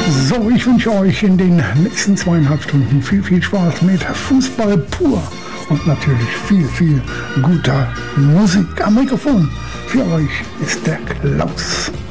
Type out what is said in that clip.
So, ich wünsche euch in den nächsten 2,5 Stunden viel Spaß mit Fußball pur und natürlich viel guter Musik. Am Mikrofon für euch ist der Klaus.